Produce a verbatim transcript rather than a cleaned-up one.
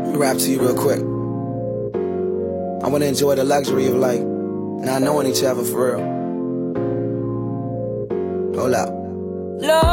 Rap to you real quick. I wanna enjoy the luxury of life, not knowing each other for real. Hold up.